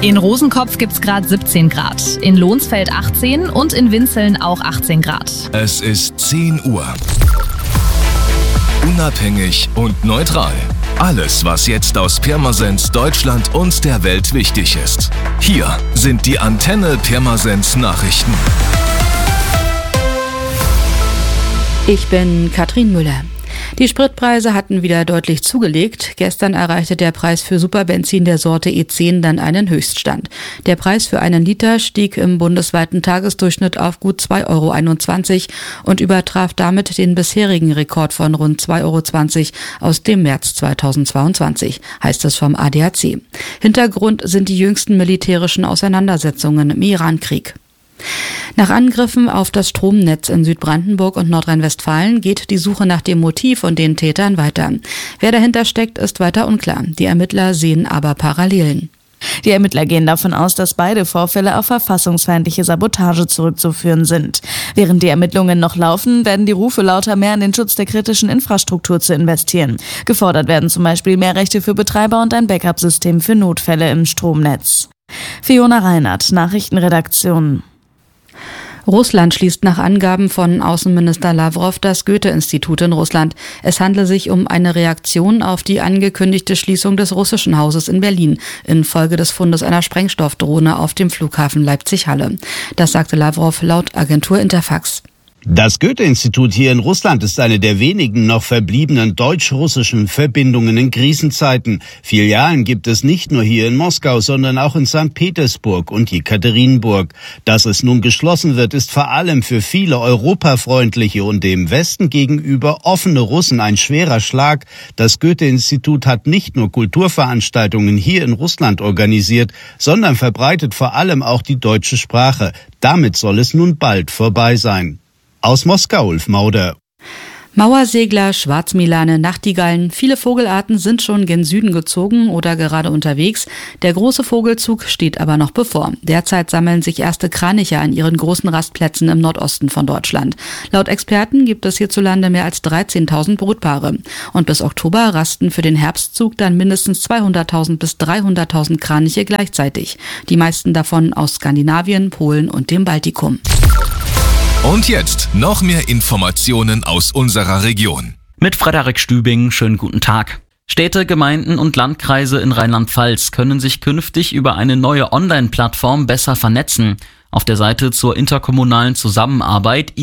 In Rosenkopf gibt's gerade 17 Grad, in Lohnsfeld 18 und in Winzeln auch 18 Grad. Es ist 10 Uhr. Unabhängig und neutral. Alles, was jetzt aus Pirmasens, Deutschland und der Welt wichtig ist. Hier sind die Antenne Pirmasens Nachrichten. Ich bin Katrin Müller. Die Spritpreise hatten wieder deutlich zugelegt. Gestern erreichte der Preis für Superbenzin der Sorte E10 dann einen Höchststand. Der Preis für einen Liter stieg im bundesweiten Tagesdurchschnitt auf gut 2,21 € und übertraf damit den bisherigen Rekord von rund 2,20 € aus dem März 2022, heißt es vom ADAC. Hintergrund sind die jüngsten militärischen Auseinandersetzungen im Irankrieg. Nach Angriffen auf das Stromnetz in Südbrandenburg und Nordrhein-Westfalen geht die Suche nach dem Motiv und den Tätern weiter. Wer dahinter steckt, ist weiter unklar. Die Ermittler sehen aber Parallelen. Die Ermittler gehen davon aus, dass beide Vorfälle auf verfassungsfeindliche Sabotage zurückzuführen sind. Während die Ermittlungen noch laufen, werden die Rufe lauter, mehr in den Schutz der kritischen Infrastruktur zu investieren. Gefordert werden zum Beispiel mehr Rechte für Betreiber und ein Backup-System für Notfälle im Stromnetz. Fiona Reinhardt, Nachrichtenredaktion. Russland schließt nach Angaben von Außenminister Lavrov das Goethe-Institut in Russland. Es handle sich um eine Reaktion auf die angekündigte Schließung des russischen Hauses in Berlin infolge des Fundes einer Sprengstoffdrohne auf dem Flughafen Leipzig-Halle. Das sagte Lavrov laut Agentur Interfax. Das Goethe-Institut hier in Russland ist eine der wenigen noch verbliebenen deutsch-russischen Verbindungen in Krisenzeiten. Filialen gibt es nicht nur hier in Moskau, sondern auch in St. Petersburg und Jekaterinburg. Dass es nun geschlossen wird, ist vor allem für viele europafreundliche und dem Westen gegenüber offene Russen ein schwerer Schlag. Das Goethe-Institut hat nicht nur Kulturveranstaltungen hier in Russland organisiert, sondern verbreitet vor allem auch die deutsche Sprache. Damit soll es nun bald vorbei sein. Aus Moskau, Ulf Mauder. Mauersegler, Schwarzmilane, Nachtigallen, viele Vogelarten sind schon gen Süden gezogen oder gerade unterwegs. Der große Vogelzug steht aber noch bevor. Derzeit sammeln sich erste Kraniche an ihren großen Rastplätzen im Nordosten von Deutschland. Laut Experten gibt es hierzulande mehr als 13.000 Brutpaare. Und bis Oktober rasten für den Herbstzug dann mindestens 200.000 bis 300.000 Kraniche gleichzeitig. Die meisten davon aus Skandinavien, Polen und dem Baltikum. Und jetzt noch mehr Informationen aus unserer Region. Mit Frederik Stübing, schönen guten Tag. Städte, Gemeinden und Landkreise in Rheinland-Pfalz können sich künftig über eine neue Online-Plattform besser vernetzen. Auf der Seite zur interkommunalen Zusammenarbeit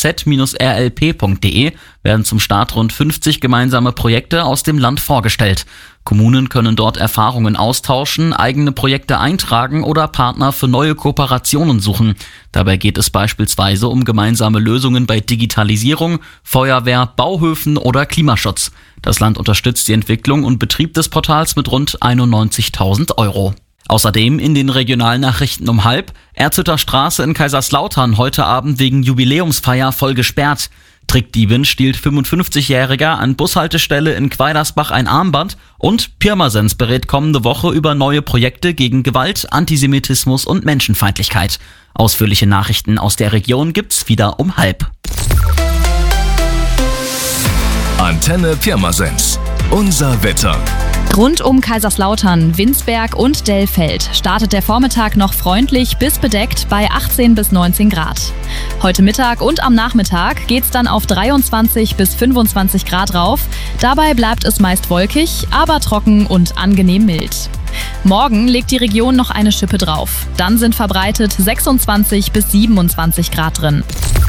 ikz-rlp.de werden zum Start rund 50 gemeinsame Projekte aus dem Land vorgestellt. Kommunen können dort Erfahrungen austauschen, eigene Projekte eintragen oder Partner für neue Kooperationen suchen. Dabei geht es beispielsweise um gemeinsame Lösungen bei Digitalisierung, Feuerwehr, Bauhöfen oder Klimaschutz. Das Land unterstützt die Entwicklung und Betrieb des Portals mit rund 91.000 €. Außerdem in den Regionalnachrichten um 12:30: Erzhütter Straße in Kaiserslautern heute Abend wegen Jubiläumsfeier voll gesperrt. Trickdiebin stiehlt 55-Jähriger an Bushaltestelle in Quaidersbach ein Armband und Pirmasens berät kommende Woche über neue Projekte gegen Gewalt, Antisemitismus und Menschenfeindlichkeit. Ausführliche Nachrichten aus der Region gibt's wieder um 12:30. Antenne Pirmasens. Unser Wetter. Rund um Kaiserslautern, Winsberg und Dellfeld startet der Vormittag noch freundlich bis bedeckt bei 18 bis 19 Grad. Heute Mittag und am Nachmittag geht's dann auf 23 bis 25 Grad rauf. Dabei bleibt es meist wolkig, aber trocken und angenehm mild. Morgen legt die Region noch eine Schippe drauf. Dann sind verbreitet 26 bis 27 Grad drin.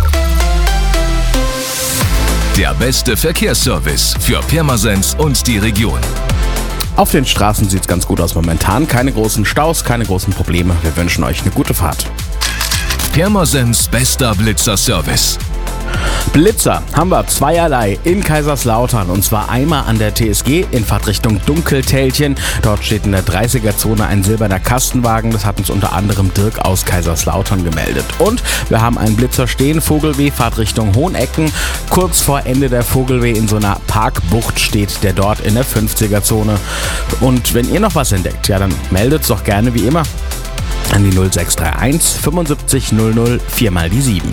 Der beste Verkehrsservice für Pirmasens und die Region. Auf den Straßen sieht's ganz gut aus momentan. Keine großen Staus, keine großen Probleme. Wir wünschen euch eine gute Fahrt. Pirmasens bester Blitzer-Service. Blitzer haben wir zweierlei in Kaiserslautern, und zwar einmal an der TSG in Fahrtrichtung Dunkeltälchen. Dort steht in der 30er-Zone ein silberner Kastenwagen. Das hat uns unter anderem Dirk aus Kaiserslautern gemeldet. Und wir haben einen Blitzer stehen, Vogelweh, Fahrtrichtung Hohenecken. Kurz vor Ende der Vogelweh in so einer Parkbucht steht der dort in der 50er-Zone. Und wenn ihr noch was entdeckt, ja, dann meldet's doch gerne wie immer an die 0631 75 00 4x7.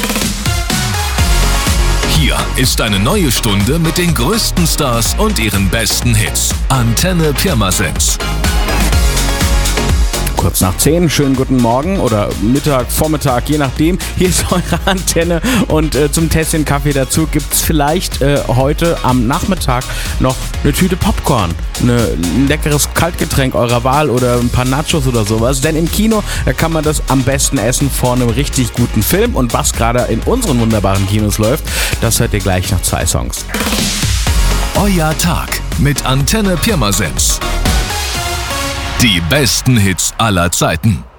Hier ist eine neue Stunde mit den größten Stars und ihren besten Hits. Antenne Pirmasens. kurz nach 10. Schönen guten Morgen oder Mittag, Vormittag, je nachdem. Hier ist eure Antenne und zum Tässchen Kaffee dazu gibt es vielleicht heute am Nachmittag noch eine Tüte Popcorn, ein leckeres Kaltgetränk eurer Wahl oder ein paar Nachos oder sowas. Denn im Kino, da kann man das am besten essen vor einem richtig guten Film. Und was gerade in unseren wunderbaren Kinos läuft, das hört ihr gleich nach 2 Songs. Euer Tag mit Antenne Pirmasens. Die besten Hits aller Zeiten.